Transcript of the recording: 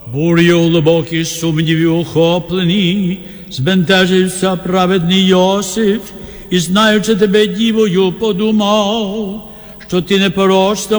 Бур'ю глибоких сумнівів охоплений, збентежився праведний Йосиф, і, знаючи тебе дівою, подумав, що ти непорочна